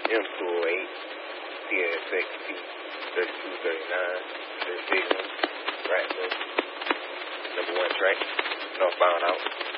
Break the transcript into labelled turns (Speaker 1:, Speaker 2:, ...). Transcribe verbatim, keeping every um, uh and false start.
Speaker 1: M two oh eight, T S X P, thirty-two thirty-nine, thirty-six, Rattler, number one track, northbound out.